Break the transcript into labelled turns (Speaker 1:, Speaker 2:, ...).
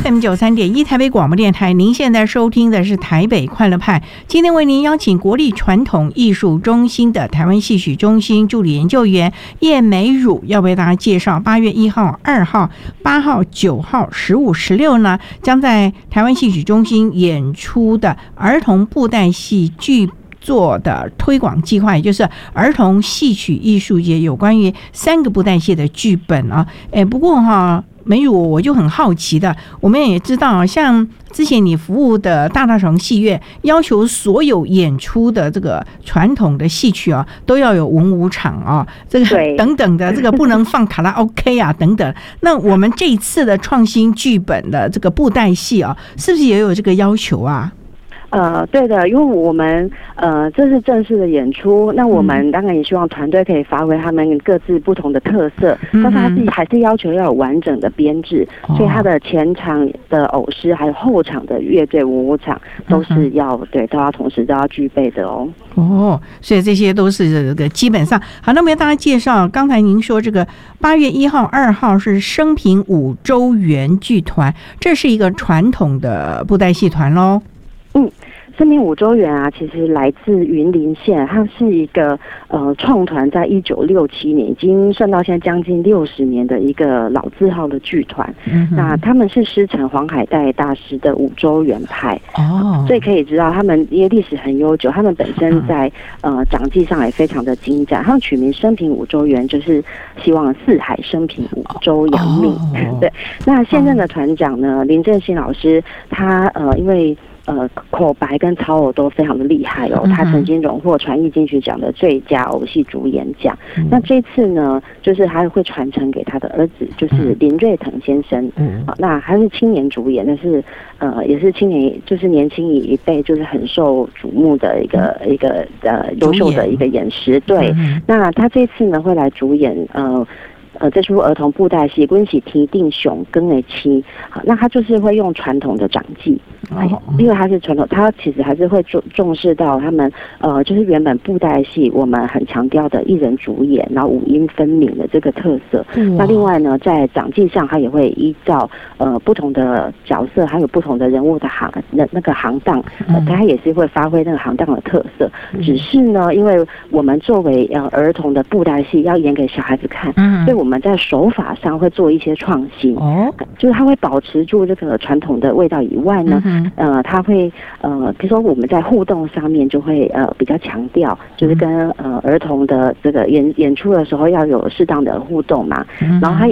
Speaker 1: FM93.1台北广播电台，您现在收听的是台北快乐派。今天为您邀请国立传统艺术中心的台湾戏曲中心助理研究员叶美汝，要为大家介绍8月1号、2号、8号、9号、15、16呢，将在台湾戏曲中心演出的儿童布袋戏剧做的推广计划，也就是儿童戏曲艺术节有关于3个布袋戏的剧本啊。不过美汝，我就很好奇的，我们也知道，像之前你服务的大大城戏院要求所有演出的这个传统的戏曲啊，都要有文武场啊，这个等等的，这个不能放卡拉 OK 啊等等。那我们这一次的创新剧本的这个布袋戏啊，是不是也有这个要求啊？
Speaker 2: 对的，因为我们这是正式的演出，那我们当然也希望团队可以发挥他们各自不同的特色，但是他自己还是要求要有完整的编制，所以他的前场的偶师还有后场的乐队文武场都是要都要同时都要具备的哦。
Speaker 1: 所以这些都是这个基本上好。那么为大家介绍，刚才您说这个8月1号、2号是生平5周元剧团，这是一个传统的布袋戏团咯。
Speaker 2: 生平5周元啊，其实来自云林县，它是一个创团在1967年，已经算到现在将近60年的一个老字号的剧团。那他们是师承黄海岱大师的5周元派所以可以知道他们因为历史很悠久，他们本身在掌技上也非常的精湛。他们取名生平5周元，就是希望四海升平5周扬命。对，那现任的团长呢，林正信老师，他因为口白跟操偶都非常的厉害他曾经荣获传艺金曲奖的最佳偶戏主演奖。那这次呢，就是他会传承给他的儿子，就是林瑞腾先生。那他是青年主演，但是也是青年，就是年轻一辈，就是很受瞩目的一个优秀的一个演师。对，那他这次呢会来主演这出儿童布袋戏《阮是天顶上更的妻》。好，那他就是会用传统的掌技，因为他是传统，他其实还是会重视到他们就是原本布袋戏我们很强调的一人主演，然后五音分明的这个特色。那另外呢，在掌技上，他也会依照不同的角色，还有不同的人物的那个行当，他也是会发挥那个行当的特色。只是呢，因为我们作为儿童的布袋戏要演给小孩子看，所以我们在手法上会做一些创新。就是他会保持住这个传统的味道以外呢，他会比如说我们在互动上面就会比较强调，就是跟儿童的这个演出的时候要有适当的互动嘛。然后他